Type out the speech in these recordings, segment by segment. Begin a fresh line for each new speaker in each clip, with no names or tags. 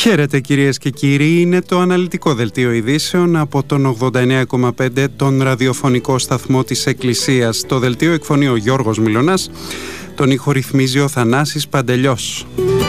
Χαίρετε κυρίες και κύριοι, είναι το αναλυτικό δελτίο ειδήσεων από τον 89,5 τον ραδιοφωνικό σταθμό της Εκκλησίας. Το δελτίο εκφωνεί ο Γιώργος Μιλωνάς, τον ήχο ρυθμίζει ο Θανάσης Παντελιός.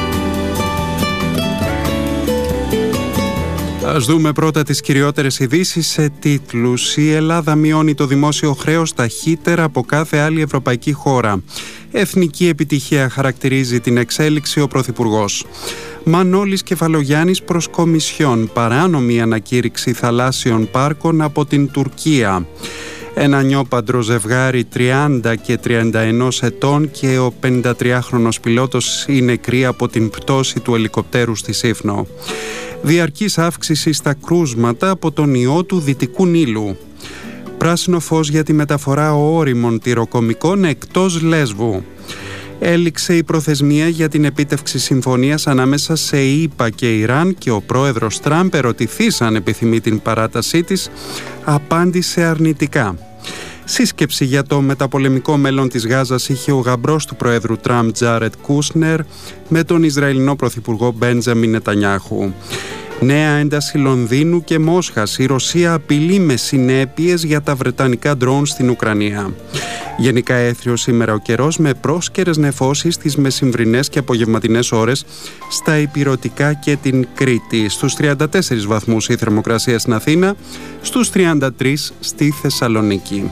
Ας δούμε πρώτα τις κυριότερες ειδήσεις σε τίτλους. Η Ελλάδα μειώνει το δημόσιο χρέος ταχύτερα από κάθε άλλη ευρωπαϊκή χώρα. Εθνική επιτυχία χαρακτηρίζει την εξέλιξη ο Πρωθυπουργός. Μανώλης Κεφαλογιάννης προς Κομισιόν. Παράνομη ανακήρυξη θαλάσσιων πάρκων από την Τουρκία. Ένα νιόπαντρο ζευγάρι 30 και 31 ετών και ο 53χρονος πιλότος είναι νεκροί από την πτώση του ελικοπτέρου στη Σύφνο. Διαρκής αύξηση στα κρούσματα από τον ιό του Δυτικού Νείλου. Πράσινο φως για τη μεταφορά ώριμων τυροκομικών εκτός Λέσβου. Έληξε η προθεσμία για την επίτευξη συμφωνίας ανάμεσα σε ΗΠΑ και Ιράν και ο πρόεδρος Τραμπ, ερωτηθής αν επιθυμεί την παράτασή της, απάντησε αρνητικά. Σύσκεψη για το μεταπολεμικό μέλλον της Γάζας είχε ο γαμπρός του πρόεδρου Τραμπ, Τζάρετ Κούσνερ, με τον Ισραηλινό πρωθυπουργό Μπέντζαμιν Νετανιάχου. Νέα ένταση Λονδίνου και Μόσχας. Η Ρωσία απειλεί με συνέπειες για τα βρετανικά ντρόουν στην Ουκρανία. Γενικά έθριος σήμερα ο καιρός, με πρόσκαιρες νεφώσεις τις μεσημβρινές και απογευματινές ώρες στα Ηπειρωτικά και την Κρήτη. Στους 34 βαθμούς η θερμοκρασία στην Αθήνα, στους 33 στη Θεσσαλονίκη.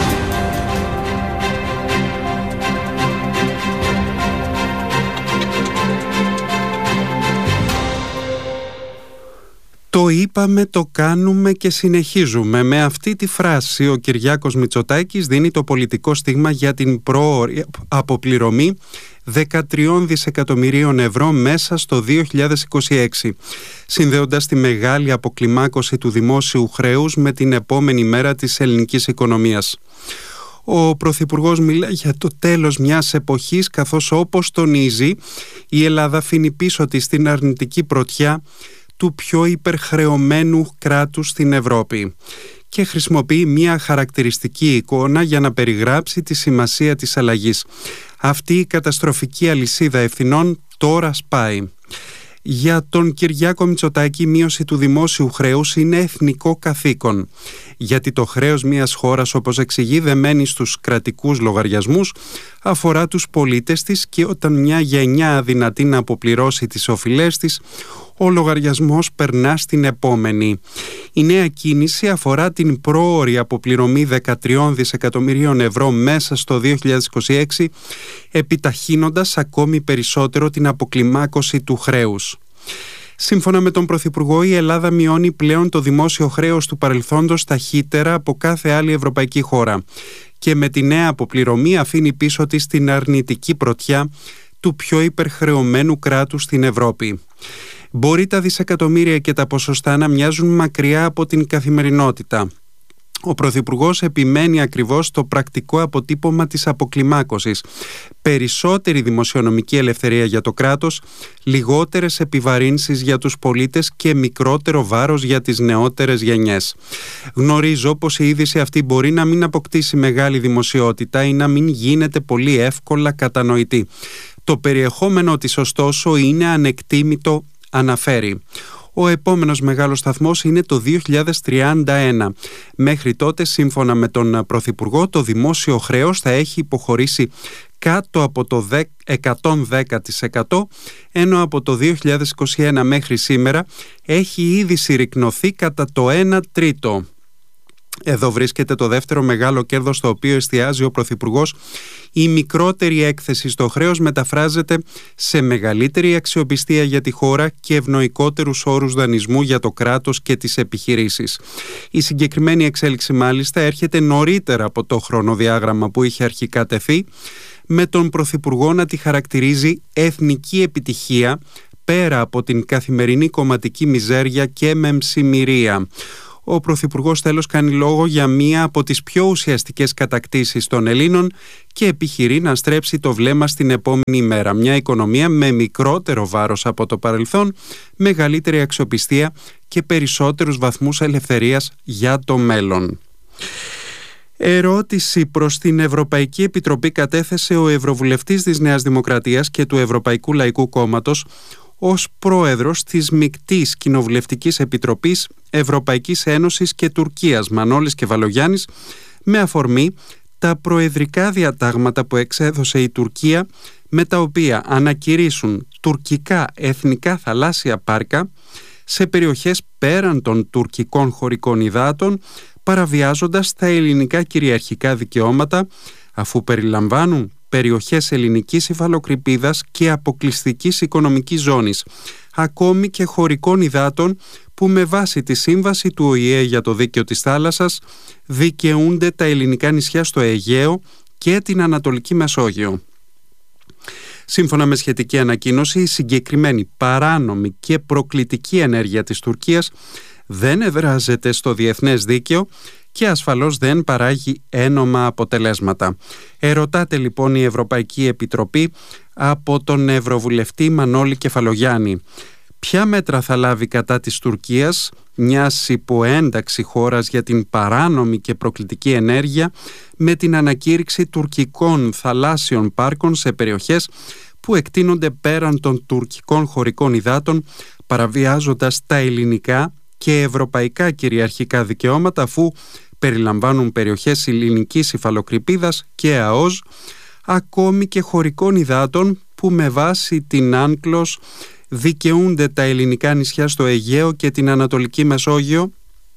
Το είπαμε, το κάνουμε και συνεχίζουμε. Με αυτή τη φράση ο Κυριάκος Μητσοτάκης δίνει το πολιτικό στίγμα για την πρόωρη αποπληρωμή 13 δισεκατομμυρίων ευρώ μέσα στο 2026, συνδέοντας τη μεγάλη αποκλιμάκωση του δημόσιου χρέους με την επόμενη μέρα της ελληνικής οικονομίας. Ο Πρωθυπουργός μιλά για το τέλος μιας εποχής, καθώς, όπως τονίζει, η Ελλάδα αφήνει πίσω της την αρνητική πρωτιά του πιο υπερχρεωμένου κράτους στην Ευρώπη και χρησιμοποιεί μια χαρακτηριστική εικόνα για να περιγράψει τη σημασία της αλλαγής. Αυτή η καταστροφική αλυσίδα ευθυνών τώρα σπάει. Για τον Κυριάκο Μητσοτάκη η μείωση του δημόσιου χρέους είναι εθνικό καθήκον, γιατί το χρέος μιας χώρας, όπως εξηγεί, δεν μένει στους κρατικούς λογαριασμούς, αφορά τους πολίτες της και όταν μια γενιά αδυνατεί να αποπληρώσει τις οφειλές της, ο λογαριασμός περνά στην επόμενη. Η νέα κίνηση αφορά την πρόωρη αποπληρωμή 13 δισεκατομμυρίων ευρώ μέσα στο 2026, επιταχύνοντας ακόμη περισσότερο την αποκλιμάκωση του χρέους. Σύμφωνα με τον Πρωθυπουργό, η Ελλάδα μειώνει πλέον το δημόσιο χρέος του παρελθόντος ταχύτερα από κάθε άλλη ευρωπαϊκή χώρα και με τη νέα αποπληρωμή αφήνει πίσω της την αρνητική πρωτιά του πιο υπερχρεωμένου κράτους στην Ευρώπη. Μπορεί τα δισεκατομμύρια και τα ποσοστά να μοιάζουν μακριά από την καθημερινότητα. Ο Πρωθυπουργός επιμένει ακριβώς στο πρακτικό αποτύπωμα της αποκλιμάκωσης. Περισσότερη δημοσιονομική ελευθερία για το κράτος, λιγότερες επιβαρύνσεις για τους πολίτες και μικρότερο βάρος για τις νεότερες γενιές. Γνωρίζω πως η είδηση αυτή μπορεί να μην αποκτήσει μεγάλη δημοσιότητα ή να μην γίνεται πολύ εύκολα κατανοητή. Το περιεχόμενο της ωστόσο είναι ανεκτήμητο, αναφέρει. Ο επόμενος μεγάλος σταθμός είναι το 2031. Μέχρι τότε, σύμφωνα με τον Πρωθυπουργό, το δημόσιο χρέος θα έχει υποχωρήσει κάτω από το 110%, ενώ από το 2021 μέχρι σήμερα έχει ήδη συρρικνωθεί κατά το 1 τρίτο. Εδώ βρίσκεται το δεύτερο μεγάλο κέρδος στο οποίο εστιάζει ο Πρωθυπουργός. Η μικρότερη έκθεση στο χρέος μεταφράζεται σε μεγαλύτερη αξιοπιστία για τη χώρα και ευνοϊκότερους όρους δανεισμού για το κράτος και τις επιχειρήσεις. Η συγκεκριμένη εξέλιξη μάλιστα έρχεται νωρίτερα από το χρονοδιάγραμμα που είχε αρχικά τεθεί, με τον Πρωθυπουργό να τη χαρακτηρίζει εθνική επιτυχία πέρα από την καθημερινή κομματική μιζέρια και μεμψημυρία. Ο Πρωθυπουργός τέλος κάνει λόγο για μία από τις πιο ουσιαστικές κατακτήσεις των Ελλήνων και επιχειρεί να στρέψει το βλέμμα στην επόμενη ημέρα. Μια οικονομία με μικρότερο βάρος από το παρελθόν, μεγαλύτερη αξιοπιστία και περισσότερους βαθμούς ελευθερίας για το μέλλον. Ερώτηση προς την Ευρωπαϊκή Επιτροπή κατέθεσε ο Ευρωβουλευτής της Νέας Δημοκρατίας και του Ευρωπαϊκού Λαϊκού Κόμματος, ως πρόεδρος της Μικτής Κοινοβουλευτικής Επιτροπής Ευρωπαϊκής Ένωσης και Τουρκίας, Μανώλης Κεβαλογιάννης, με αφορμή τα προεδρικά διατάγματα που εξέδωσε η Τουρκία, με τα οποία ανακηρύσσουν τουρκικά εθνικά θαλάσσια πάρκα σε περιοχές πέραν των τουρκικών χωρικών υδάτων, παραβιάζοντας τα ελληνικά κυριαρχικά δικαιώματα, αφού περιλαμβάνουν περιοχές ελληνικής υφαλοκρηπίδας και αποκλειστικής οικονομικής ζώνης, ακόμη και χωρικών υδάτων που με βάση τη σύμβαση του ΟΗΕ για το δίκαιο της θάλασσας δικαιούνται τα ελληνικά νησιά στο Αιγαίο και την Ανατολική Μεσόγειο. Σύμφωνα με σχετική ανακοίνωση, η συγκεκριμένη παράνομη και προκλητική ενέργεια της Τουρκίας δεν εδράζεται στο διεθνές δίκαιο και ασφαλώς δεν παράγει ένομα αποτελέσματα. Ερωτάται λοιπόν η Ευρωπαϊκή Επιτροπή από τον Ευρωβουλευτή Μανώλη Κεφαλογιάννη. Ποια μέτρα θα λάβει κατά της Τουρκίας, μιας υποένταξη χώρας για την παράνομη και προκλητική ενέργεια, με την ανακήρυξη τουρκικών θαλάσσιων πάρκων σε περιοχές που εκτείνονται πέραν των τουρκικών χωρικών υδάτων, παραβιάζοντας τα ελληνικά και ευρωπαϊκά κυριαρχικά δικαιώματα, αφού περιλαμβάνουν περιοχές ελληνικής υφαλοκρηπίδας και ΑΟΣ, ακόμη και χωρικών υδάτων που με βάση την UNCLOS δικαιούνται τα ελληνικά νησιά στο Αιγαίο και την Ανατολική Μεσόγειο.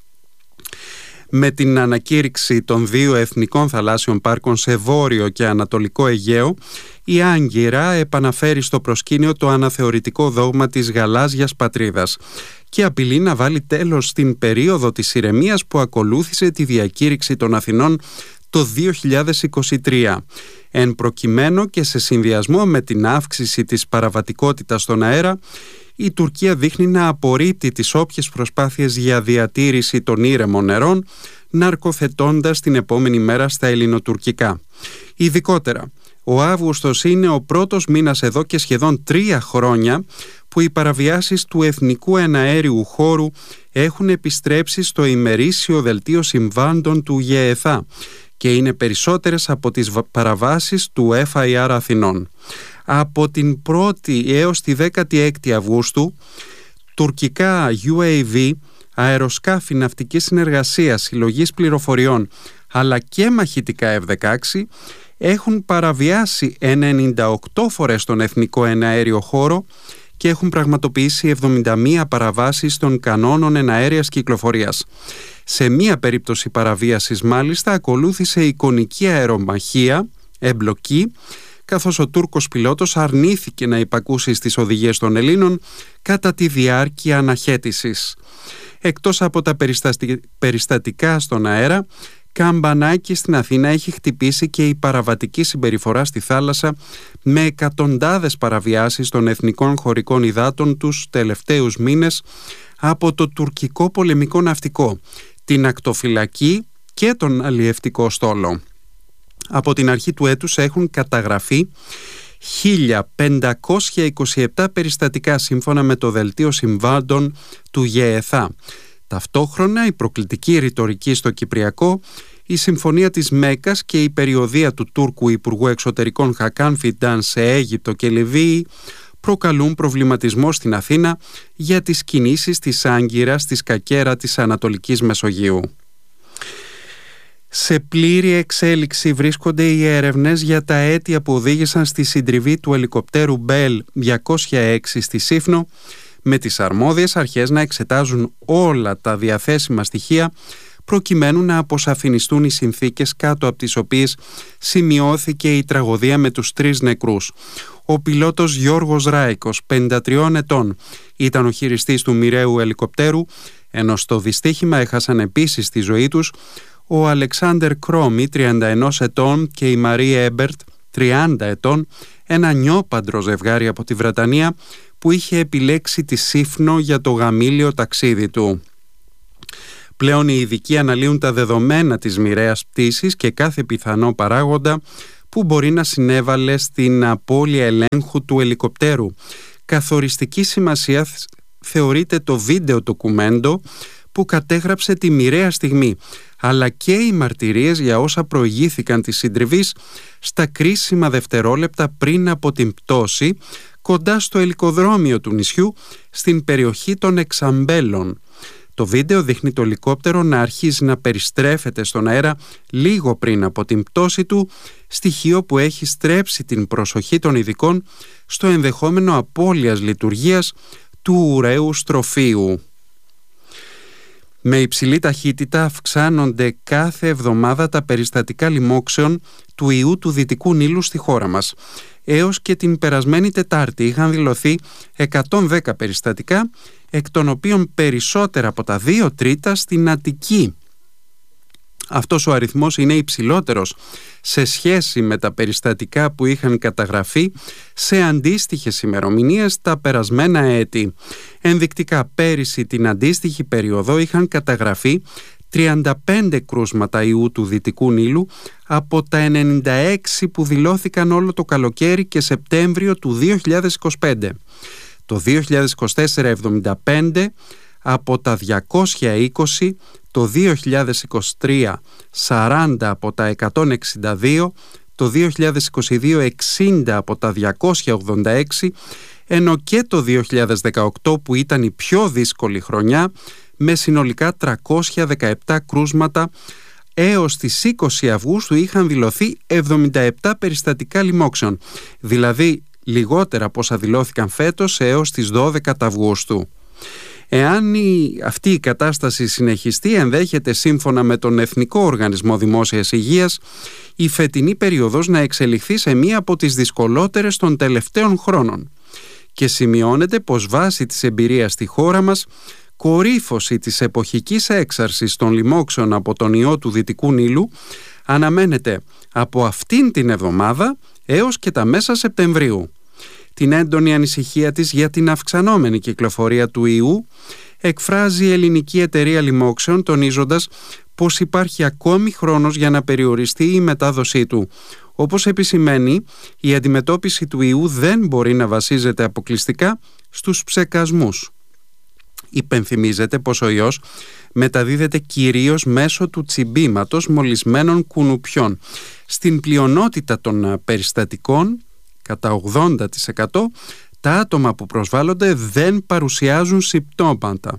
Με την ανακήρυξη των δύο εθνικών θαλάσσιων πάρκων σε βόρειο και ανατολικό Αιγαίο, η Άγκυρα επαναφέρει στο προσκήνιο το αναθεωρητικό δόγμα της γαλάζιας πατρίδας και απειλεί να βάλει τέλος στην περίοδο της ηρεμίας που ακολούθησε τη διακήρυξη των Αθηνών το 2023. Εν προκειμένου και σε συνδυασμό με την αύξηση της παραβατικότητας στον αέρα, η Τουρκία δείχνει να απορρίπτει τις όποιες προσπάθειες για διατήρηση των ήρεμων νερών, ναρκοθετώντας την επόμενη μέρα στα ελληνοτουρκικά. Ειδικότερα, ο Αύγουστος είναι ο πρώτος μήνας εδώ και σχεδόν 3 χρόνια που οι παραβιάσεις του εθνικού εναέριου χώρου έχουν επιστρέψει στο ημερήσιο δελτίο συμβάντων του ΓΕΕΘΑ και είναι περισσότερες από τις παραβάσεις του FIR Αθηνών. Από την 1η έως τη 16η Αυγούστου, τουρκικά UAV, αεροσκάφη ναυτικής συνεργασίας, συλλογής πληροφοριών, αλλά και μαχητικά F-16 έχουν παραβιάσει 98 φορές τον εθνικό εναέριο χώρο και έχουν πραγματοποιήσει 71 παραβάσεις των κανόνων εναέριας κυκλοφορίας. Σε μία περίπτωση παραβίασης μάλιστα ακολούθησε εικονική αερομαχία, εμπλοκή, καθώς ο Τούρκος πιλότος αρνήθηκε να υπακούσει στις οδηγίες των Ελλήνων κατά τη διάρκεια αναχέτησης. Εκτός από τα περιστατικά στον αέρα, καμπανάκι στην Αθήνα έχει χτυπήσει και η παραβατική συμπεριφορά στη θάλασσα, με εκατοντάδες παραβιάσεις των εθνικών χωρικών υδάτων τους τελευταίους μήνες από το τουρκικό πολεμικό ναυτικό, την ακτοφυλακή και τον αλλιευτικό στόλο. Από την αρχή του έτους έχουν καταγραφεί 1.527 περιστατικά σύμφωνα με το δελτίο συμβάντων του ΓΕΕΘΑ. Ταυτόχρονα η προκλητική ρητορική στο Κυπριακό, η συμφωνία της Μέκκας και η περιοδεία του Τούρκου Υπουργού Εξωτερικών Χακάν Φιντάν σε Αίγυπτο και Λιβύη προκαλούν προβληματισμό στην Αθήνα για τις κινήσεις της Άγκυρας στη σκακέρα της Ανατολικής Μεσογείου. Σε πλήρη εξέλιξη βρίσκονται οι έρευνες για τα αίτια που οδήγησαν στη συντριβή του ελικοπτέρου Bell 206 στη Σύφνο, με τις αρμόδιες αρχές να εξετάζουν όλα τα διαθέσιμα στοιχεία προκειμένου να αποσαφινιστούν οι συνθήκες κάτω από τις οποίες σημειώθηκε η τραγωδία με τους 3 νεκρούς. Ο πιλότος Γιώργος Ράικος, 53 ετών, ήταν ο χειριστής του μοιραίου ελικοπτέρου, ενώ στο δυστύχημα έχασαν επίσης τη ζωή τους ο Αλεξάντερ Κρόμι, 31 ετών, και η Μαρή Έμπερτ, 30 ετών, ένα νιόπαντρο ζευγάρι από τη Βρετανία που είχε επιλέξει τη Σύφνο για το γαμήλιο ταξίδι του. Πλέον οι ειδικοί αναλύουν τα δεδομένα της μοιραίας πτήσης και κάθε πιθανό παράγοντα που μπορεί να συνέβαλε στην απώλεια ελέγχου του ελικοπτέρου. Καθοριστική σημασία θεωρείται το βίντεο ντοκουμέντο που κατέγραψε τη μοιραία στιγμή, αλλά και οι μαρτυρίες για όσα προηγήθηκαν της συντριβής στα κρίσιμα δευτερόλεπτα πριν από την πτώση κοντά στο ελικοδρόμιο του νησιού στην περιοχή των Εξαμπέλων. Το βίντεο δείχνει το ελικόπτερο να αρχίζει να περιστρέφεται στον αέρα λίγο πριν από την πτώση του, στοιχείο που έχει στρέψει την προσοχή των ειδικών στο ενδεχόμενο απώλειας λειτουργίας του ουραίου στροφείου. Με υψηλή ταχύτητα αυξάνονται κάθε εβδομάδα τα περιστατικά λοιμώξεων του ιού του Δυτικού Νείλου στη χώρα μας. Έως και την περασμένη Τετάρτη είχαν δηλωθεί 110 περιστατικά, εκ των οποίων περισσότερα από τα 2/3 στην Αττική. Αυτός ο αριθμός είναι υψηλότερος σε σχέση με τα περιστατικά που είχαν καταγραφεί σε αντίστοιχες ημερομηνίες τα περασμένα έτη. Ενδεικτικά, πέρυσι την αντίστοιχη περίοδο είχαν καταγραφεί 35 κρούσματα ιού του Δυτικού Νείλου από τα 96 που δηλώθηκαν όλο το καλοκαίρι και Σεπτέμβριο του 2025. Το 2024 75 από τα 220, το 2023 40 από τα 162, το 2022 60 από τα 286, ενώ και το 2018 που ήταν η πιο δύσκολη χρονιά με συνολικά 317 κρούσματα, έως τις 20 Αυγούστου είχαν δηλωθεί 77 περιστατικά λοιμώξεων, δηλαδή λιγότερα από όσα δηλώθηκαν φέτος έως τις 12 Αυγούστου. Εάν αυτή η κατάσταση συνεχιστεί, ενδέχεται σύμφωνα με τον Εθνικό Οργανισμό Δημόσιας Υγείας η φετινή περίοδος να εξελιχθεί σε μία από τις δυσκολότερες των τελευταίων χρόνων. Και σημειώνεται πως βάσει της εμπειρίας στη χώρα μας, κορύφωση της εποχικής έξαρσης των λοιμώξεων από τον ιό του Δυτικού Νείλου αναμένεται από αυτήν την εβδομάδα έως και τα μέσα Σεπτεμβρίου. Την έντονη ανησυχία της για την αυξανόμενη κυκλοφορία του ιού εκφράζει η Ελληνική Εταιρεία Λοιμώξεων, τονίζοντας πως υπάρχει ακόμη χρόνος για να περιοριστεί η μετάδοσή του. Όπως επισημαίνει, η αντιμετώπιση του ιού δεν μπορεί να βασίζεται αποκλειστικά στους ψεκασμούς. Υπενθυμίζεται πως ο ιός μεταδίδεται κυρίως μέσω του τσιμπήματος μολυσμένων κουνουπιών. Στην πλειονότητα των περιστατικών, κατά 80%, τα άτομα που προσβάλλονται δεν παρουσιάζουν συμπτώματα.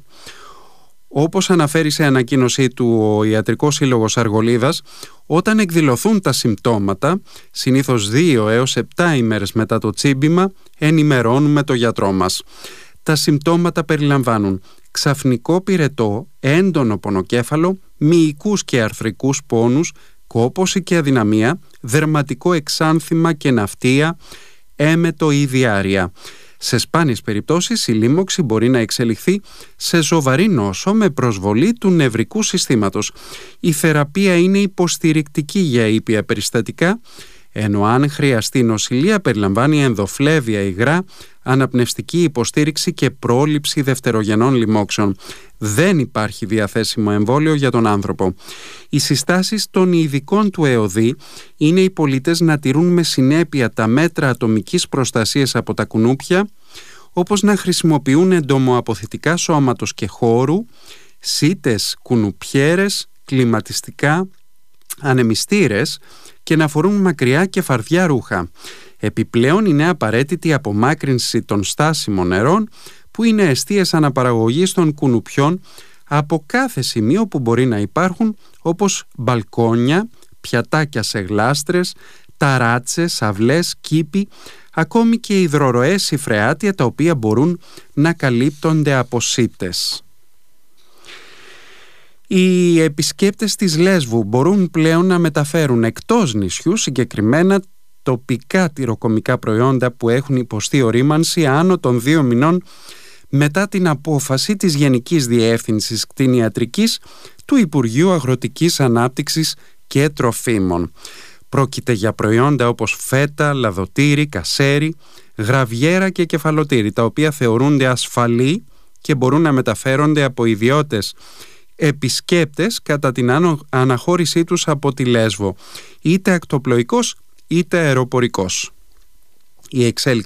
Όπως αναφέρει σε ανακοίνωσή του ο Ιατρικός Σύλλογος Αργολίδας, όταν εκδηλωθούν τα συμπτώματα, συνήθως 2 έως 7 ημέρες μετά το τσίμπημα, ενημερώνουμε το γιατρό μας. Τα συμπτώματα περιλαμβάνουν ξαφνικό πυρετό, έντονο πονοκέφαλο, μυϊκούς και αρθρικούς πόνους, κόπωση και αδυναμία, δερματικό εξάνθημα και ναυτία, έμετο ή διάρρεια. Σε σπάνιες περιπτώσεις η λίμωξη μπορεί να εξελιχθεί σε σοβαρή νόσο με προσβολή του νευρικού συστήματος. Η θεραπεία είναι υποστηρικτική για ήπια περιστατικά, ενώ αν χρειαστεί νοσηλεία περιλαμβάνει ενδοφλέβεια υγρά, αναπνευστική υποστήριξη και πρόληψη δευτερογενών λοιμώξεων. Δεν υπάρχει διαθέσιμο εμβόλιο για τον άνθρωπο. Οι συστάσεις των ειδικών του ΕΟΔΗ είναι οι πολίτες να τηρούν με συνέπεια τα μέτρα ατομικής προστασίας από τα κουνούπια, όπως να χρησιμοποιούν εντομοαποθητικά σώματος και χώρου, σίτες, κουνουπιέρες, κλιματιστικά, ανεμιστήρες και να φορούν μακριά και φαρδιά ρούχα. Επιπλέον είναι απαραίτητη η απομάκρυνση των στάσιμων νερών που είναι εστίες αναπαραγωγής των κουνουπιών από κάθε σημείο που μπορεί να υπάρχουν, όπως μπαλκόνια, πιατάκια σε γλάστρες, ταράτσες, αυλές, κήποι, ακόμη και υδροροές ή φρεάτια τα οποία μπορούν να καλύπτονται από σίτες. Οι επισκέπτες της Λέσβου μπορούν πλέον να μεταφέρουν εκτός νησιού συγκεκριμένα τοπικά τυροκομικά προϊόντα που έχουν υποστεί ορίμανση άνω των 2 μηνών μετά την απόφαση της Γενικής Διεύθυνσης Κτηνιατρικής του Υπουργείου Αγροτικής Ανάπτυξης και Τροφίμων. Πρόκειται για προϊόντα όπως φέτα, λαδοτήρι, κασέρι, γραβιέρα και κεφαλοτήρι, τα οποία θεωρούνται ασφαλή και μπορούν να μεταφέρονται από ιδιώτες επισκέπτες κατά την αναχώρησή τους από τη Λέσβο, είτε ακτοπλοϊκός είτε αεροπορικός. Η εξέλιξη